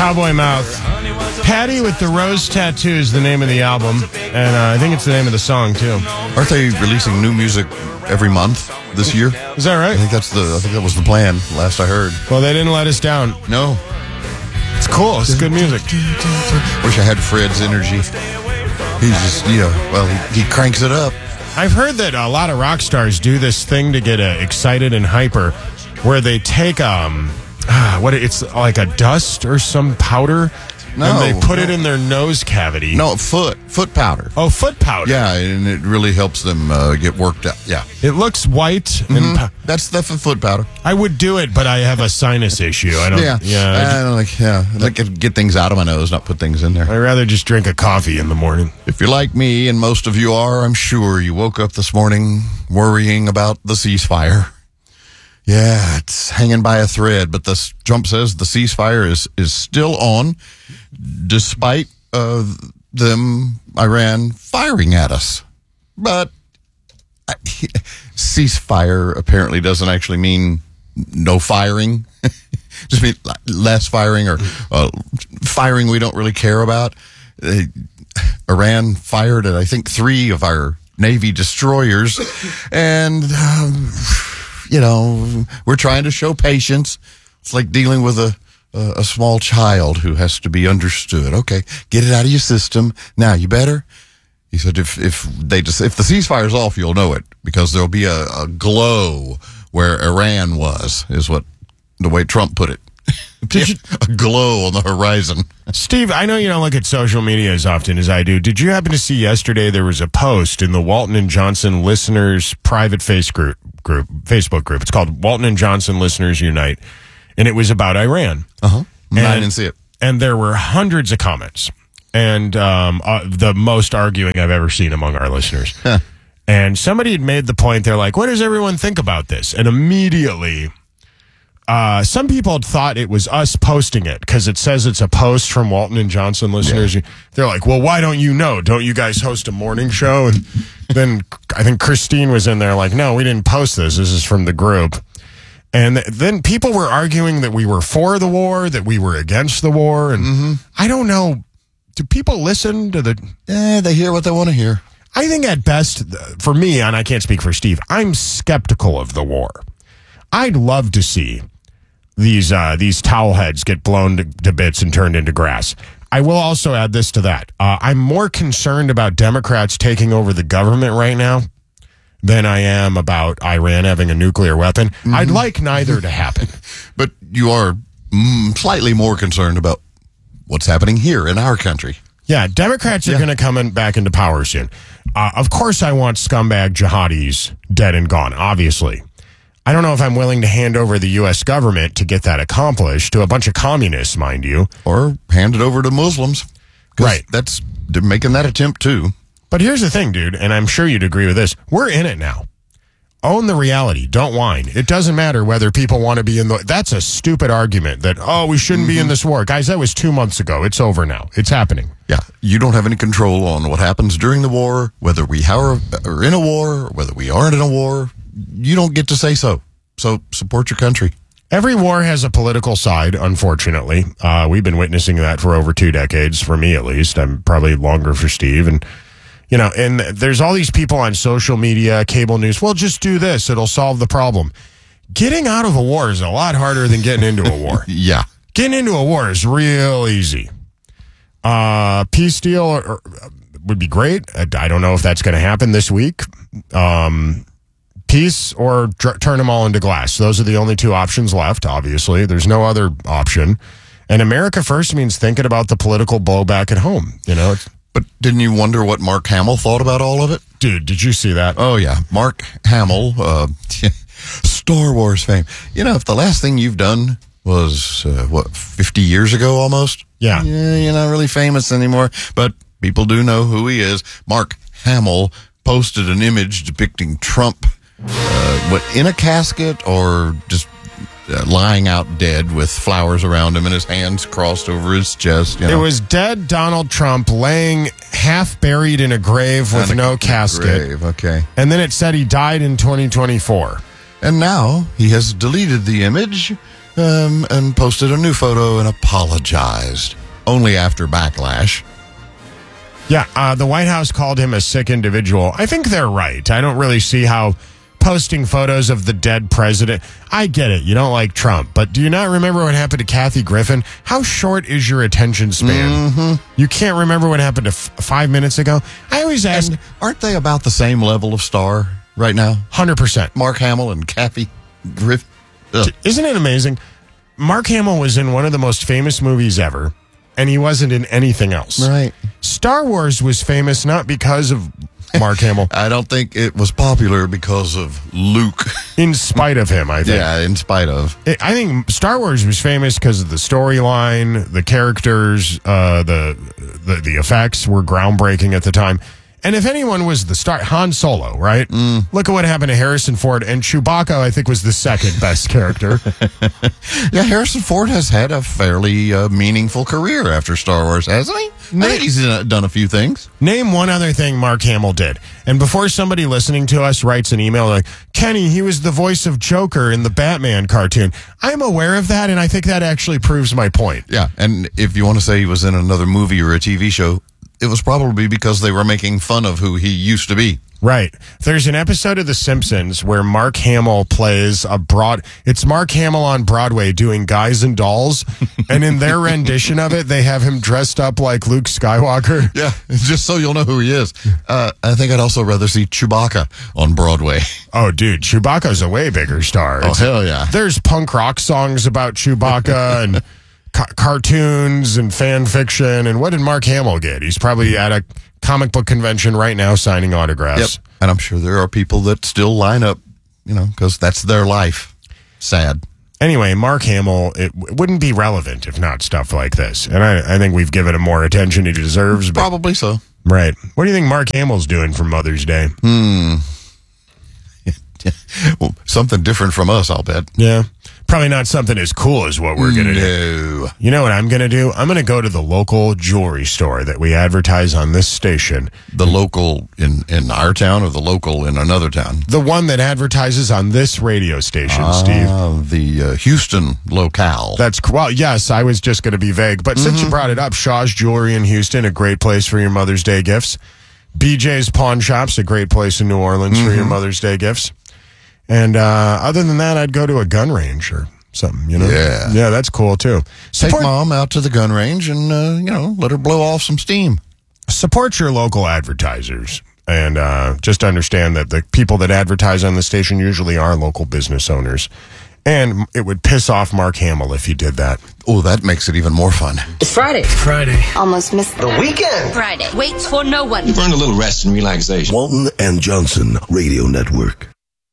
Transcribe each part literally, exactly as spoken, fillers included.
Cowboy Mouth. Patty with the Rose Tattoo is the name of the album, and uh, I think it's the name of the song, too. Aren't they releasing new music every month this year? Is that right? I think that's the. I think that was the plan, last I heard. Well, they didn't let us down. No. It's cool. It's good music. Wish I had Fred's energy. He's just, you know, well, he, he cranks it up. I've heard that a lot of rock stars do this thing to get uh, excited and hyper, where they take um, ah, what it's like a dust or some powder, no, and they put no. it in their nose cavity. No, foot, foot powder. Oh, foot powder. Yeah, and it really helps them uh, get worked out. Yeah, it looks white. Mm-hmm. And po- that's the foot powder. I would do it, but I have a sinus issue. I don't. Yeah, yeah. I, I just, don't like. Yeah, I like to get things out of my nose, not put things in there. I'd rather just drink a coffee in the morning. If you're like me, and most of you are, I'm sure you woke up this morning worrying about the ceasefire. Yeah, it's hanging by a thread, but the Trump says the ceasefire is, is still on, despite uh, them, Iran, firing at us. But I, ceasefire apparently doesn't actually mean no firing. Just mean less firing or uh, firing we don't really care about. Uh, Iran fired at, I think, three of our Navy destroyers, and... Um, You know, we're trying to show patience. It's like dealing with a, a a small child who has to be understood. Okay, get it out of your system. Now, you better. He said, if if they just if the ceasefire's off, you'll know it because there'll be a, a glow where Iran was. Is what the way Trump put it. Did you, a glow on the horizon. Steve, I know you don't look at social media as often as I do. Did you happen to see yesterday there was a post in the Walton and Johnson Listeners private face group, group Facebook group? It's called Walton and Johnson Listeners Unite, and it was about Iran. Uh-huh. And, I didn't see it. And there were hundreds of comments, and um, uh, the most arguing I've ever seen among our listeners. Huh. And somebody had made the point, they're like, what does everyone think about this? And immediately... Uh, some people had thought it was us posting it because it says it's a post from Walton and Johnson listeners. Yeah. They're like, well, why don't you know? Don't you guys host a morning show? And then I think Christine was in there like, no, we didn't post this. This is from the group. And th- then people were arguing that we were for the war, that we were against the war. And mm-hmm. I don't know. Do people listen to the... Yeah, they hear what they want to hear. I think at best, for me, and I can't speak for Steve, I'm skeptical of the war. I'd love to see these uh, these towel heads get blown to, to bits and turned into grass. I will also add this to that. Uh, I'm more concerned about Democrats taking over the government right now than I am about Iran having a nuclear weapon. Mm-hmm. I'd like neither to happen. But you are mm, slightly more concerned about what's happening here in our country. Yeah, Democrats are yeah. going to come in, back into power soon. Uh, of course I want scumbag jihadis dead and gone, obviously. I don't know if I'm willing to hand over the U S government to get that accomplished to a bunch of communists, mind you. Or hand it over to Muslims. Right. That's, they're making that attempt too. But here's the thing, dude, and I'm sure you'd agree with this. We're in it now. Own the reality. Don't whine. It doesn't matter whether people want to be in the... That's a stupid argument that, oh, we shouldn't mm-hmm. be in this war. Guys, that was two months ago. It's over now. It's happening. Yeah. You don't have any control on what happens during the war, whether we are in a war, or whether we aren't in a war. You don't get to say so. So support your country. Every war has a political side, unfortunately. Uh, we've been witnessing that for over two decades, for me at least. I'm probably longer for Steve. And, you know, and there's all these people on social media, cable news. Well, just do this. It'll solve the problem. Getting out of a war is a lot harder than getting into a war. Yeah. Getting into a war is real easy. Uh, peace deal or, or, would be great. I, I don't know if that's going to happen this week. Um... Peace or dr- turn them all into glass. Those are the only two options left, obviously. There's no other option. And America first means thinking about the political blowback at home. You know. It's, but didn't you wonder what Mark Hamill thought about all of it? Dude, did you see that? Oh, yeah. Mark Hamill, uh, Star Wars fame. You know, if the last thing you've done was, uh, what, fifty years ago almost? Yeah. Yeah, you're not really famous anymore. But people do know who he is. Mark Hamill posted an image depicting Trump Uh, what, in a casket or just uh, lying out dead with flowers around him and his hands crossed over his chest? You know? It was dead Donald Trump laying half buried in a grave with a, no casket. Grave, okay. And then it said he died in twenty twenty-four. And now he has deleted the image um, and posted a new photo and apologized. Only after backlash. Yeah, uh, the White House called him a sick individual. I think they're right. I don't really see how posting photos of the dead president. I get it. You don't like Trump. But do you not remember what happened to Kathy Griffin? How short is your attention span? Mm-hmm. You can't remember what happened to f- five minutes ago? I always ask. And aren't they about the same level of star right now? one hundred percent. Mark Hamill and Kathy Griffin. Ugh. Isn't it amazing? Mark Hamill was in one of the most famous movies ever, and he wasn't in anything else. Right. Star Wars was famous not because of Mark Hamill. I don't think it was popular because of Luke. In spite of him, I think. Yeah, in spite of. It, I think Star Wars was famous because of the storyline, the characters, uh, the, the the effects were groundbreaking at the time. And if anyone was the star, Han Solo, right? Mm. Look at what happened to Harrison Ford. And Chewbacca, I think, was the second best character. Yeah, Harrison Ford has had a fairly uh, meaningful career after Star Wars, hasn't he? I think he's uh, done a few things. Name one other thing Mark Hamill did. And before somebody listening to us writes an email like, Kenny, he was the voice of Joker in the Batman cartoon. I'm aware of that, and I think that actually proves my point. Yeah, and if you want to say he was in another movie or a T V show, it was probably because they were making fun of who he used to be. Right. There's an episode of The Simpsons where Mark Hamill plays a broad... It's Mark Hamill on Broadway doing Guys and Dolls, and in their rendition of it, they have him dressed up like Luke Skywalker. Yeah, just so you'll know who he is. Uh, I think I'd also rather see Chewbacca on Broadway. Oh, dude, Chewbacca's a way bigger star. Oh, It's- hell yeah. There's punk rock songs about Chewbacca and... Ca- cartoons and fan fiction. And what did Mark Hamill get? He's probably at a comic book convention right now signing autographs. Yep. And I'm sure there are people that still line up, you know, because that's their life. Sad. Anyway, Mark Hamill, it w- wouldn't be relevant if not stuff like this. And I, I think we've given him more attention he deserves. But, Probably so. right. What do you think Mark Hamill's doing for Mother's Day? Hmm. Well, something different from us, I'll bet. Yeah. Probably not something as cool as what we're going to do. No. You know what I'm going to do? I'm going to go to the local jewelry store that we advertise on this station. The local in, in our town or the local in another town? The one that advertises on this radio station, Steve. Uh, the uh, Houston locale. That's well, yes, I was just going to be vague. But since you brought it up, Shaw's Jewelry in Houston, a great place for your Mother's Day gifts. B J's Pawn Shop's a great place in New Orleans for your Mother's Day gifts. And uh, other than that, I'd go to a gun range or something, you know? Yeah. Yeah, that's cool, too. Take Support, mom out to the gun range and, uh, you know, let her blow off some steam. support your local advertisers. And uh, just understand that the people that advertise on the station usually are local business owners. And it would piss off Mark Hamill if you did that. Oh, that makes it even more fun. It's Friday. Friday. Almost missed The weekend. Friday. Waits for no one. You've earned a little rest and relaxation. Walton and Johnson Radio Network.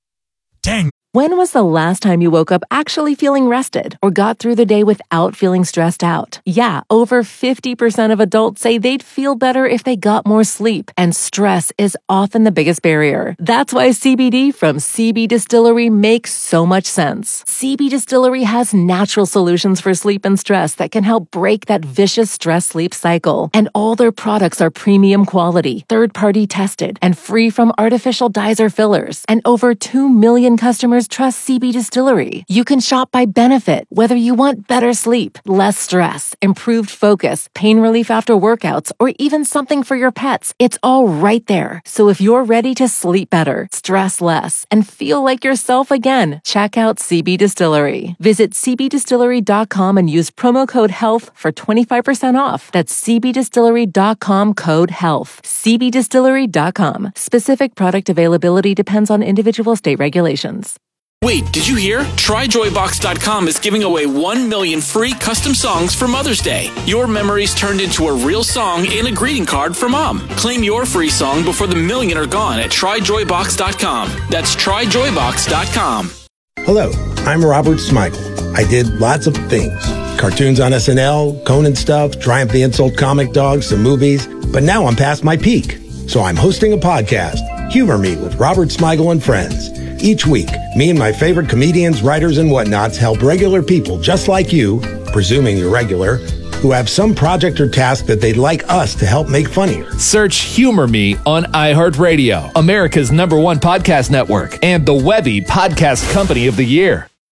Dang. When was the last time you woke up actually feeling rested or got through the day without feeling stressed out? Yeah, over fifty percent of adults say they'd feel better if they got more sleep, and stress is often the biggest barrier. That's why C B D from C B Distillery makes so much sense. C B Distillery has natural solutions for sleep and stress that can help break that vicious stress-sleep cycle. And all their products are premium quality, third-party tested, and free from artificial dyes or fillers. And over two million customers trust C B Distillery. You can shop by benefit, whether you want better sleep, less stress, improved focus, pain relief after workouts, or even something for your pets. It's all right there. So if you're ready to sleep better, stress less, and feel like yourself again, check out C B Distillery. Visit c b distillery dot com and use promo code HEALTH for twenty-five percent off. That's c b distillery dot com code HEALTH. c b distillery dot com. Specific product availability depends on individual state regulations. Wait, did you hear? try joy box dot com is giving away one million free custom songs for Mother's Day. Your memories turned into a real song and a greeting card for Mom. Claim your free song before the million are gone at try joy box dot com. That's try joy box dot com. Hello, I'm Robert Smigel. I did lots of things. Cartoons on S N L, Conan stuff, Triumph the Insult comic dogs, some movies. But now I'm past my peak. So I'm hosting a podcast, Humor Me with Robert Smigel and Friends. Each week, me and my favorite comedians, writers, and whatnots help regular people just like you, presuming you're regular, who have some project or task that they'd like us to help make funnier. Search Humor Me on iHeartRadio, America's number one podcast network, and the Webby Podcast Company of the Year.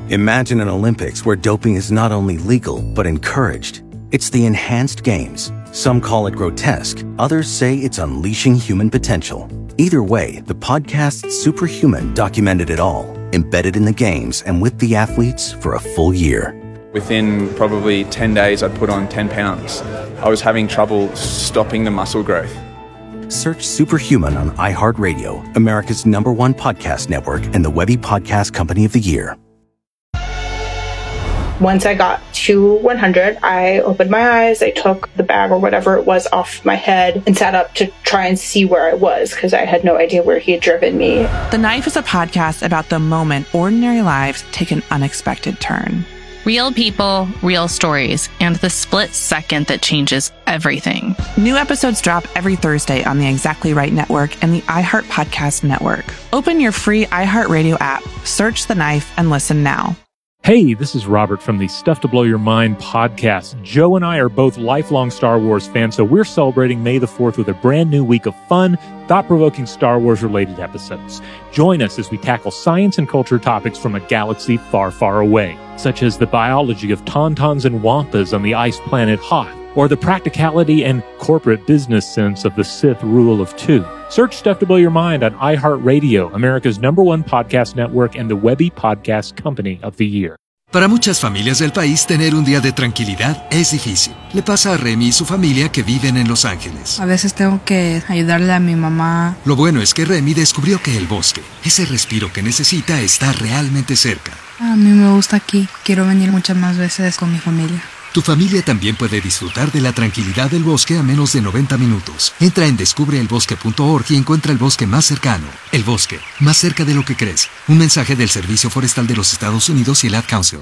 Imagine an Olympics where doping is not only legal, but encouraged. It's the Enhanced Games. Some call it grotesque. Others say it's unleashing human potential. Either way, the podcast Superhuman documented it all, embedded in the games and with the athletes for a full year. Within probably ten days, I'd put on ten pounds. I was having trouble stopping the muscle growth. Search Superhuman on iHeartRadio, America's number one podcast network and the Webby Podcast Company of the Year. Once I got to one hundred, I opened my eyes, I took the bag or whatever it was off my head and sat up to try and see where I was because I had no idea where he had driven me. The Knife is a podcast about the moment ordinary lives take an unexpected turn. Real people, real stories, and the split second that changes everything. New episodes drop every Thursday on the Exactly Right Network and the iHeart Podcast Network. Open your free iHeartRadio app, search The Knife, and listen now. Hey, this is Robert from the Stuff to Blow Your Mind podcast. Joe and I are both lifelong Star Wars fans, so we're celebrating May the fourth with a brand new week of fun, thought-provoking Star Wars-related episodes. Join us as we tackle science and culture topics from a galaxy far, far away, such as the biology of tauntauns and wampas on the ice planet Hoth, or the practicality and corporate business sense of the Sith rule of two. Search Stuff to Blow Your Mind on iHeartRadio, America's number one podcast network and the Webby Podcast Company of the Year. Para muchas familias del país, tener un día de tranquilidad es difícil. Le pasa a Remy y su familia que viven en Los Ángeles. A veces tengo que ayudarle a mi mamá. Lo bueno es que Remy descubrió que el bosque, ese respiro que necesita, está realmente cerca. A mí me gusta aquí. Quiero venir muchas más veces con mi familia. Tu familia también puede disfrutar de la tranquilidad del bosque a menos de noventa minutos. Entra en descubre el bosque punto org y encuentra el bosque más cercano. El bosque, más cerca de lo que crees. Un mensaje del Servicio Forestal de los Estados Unidos y el Ad Council.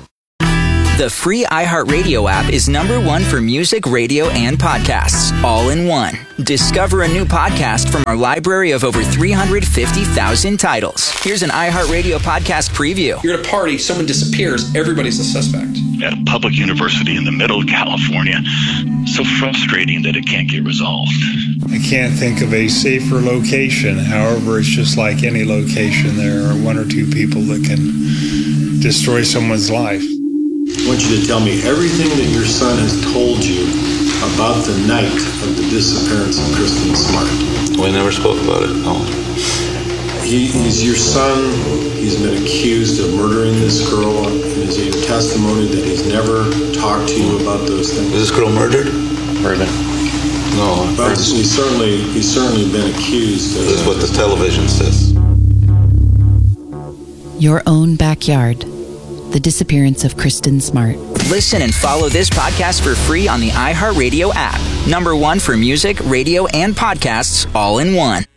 The free iHeartRadio app is number one for music, radio, and podcasts, all in one. Discover a new podcast from our library of over three hundred fifty thousand titles. Here's an iHeartRadio podcast preview. You're at a party, someone disappears, everybody's a suspect. At a public university in the middle of California. So frustrating that it can't get resolved. I can't think of a safer location. However, it's just like any location. There are one or two people that can destroy someone's life. I want you to tell me everything that your son has told you about the night of the disappearance of Kristen Smart. We never spoke about it, no. He, he's your son. He's been accused of murdering this girl. And is it your testimony that he's never talked to you about those things? Was this girl murdered? Murdered. No. But he's certainly, he's certainly been accused of This is what the television says. Your Own Backyard. The Disappearance of Kristen Smart. Listen and follow this podcast for free on the iHeartRadio app. Number one for music, radio, and podcasts, all in one.